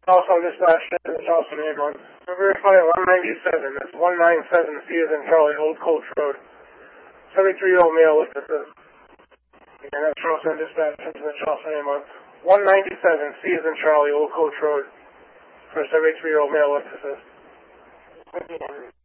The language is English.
Also dispatch to the Charleston ambulance. Verify 197. That's 197 C as in Charlie, Old Coach Road. 73-year-old male with assist. And that's Charleston dispatch into the Charleston ambulance. 197 C as in Charlie, Old Coach Road. For a 73-year-old male with assist.